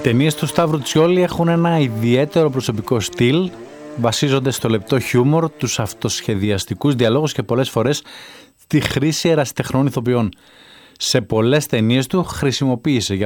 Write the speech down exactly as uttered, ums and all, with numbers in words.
ταινίες του Σταύρου Τσιόλη έχουν ένα ιδιαίτερο προσωπικό στυλ, βασίζονται στο λεπτό χιούμορ, τους αυτοσχεδιαστικούς διαλόγους και πολλές φορές τη χρήση ερασιτεχνών ηθοποιών. Σε πολλές ταινίες του χρησιμοποίησε για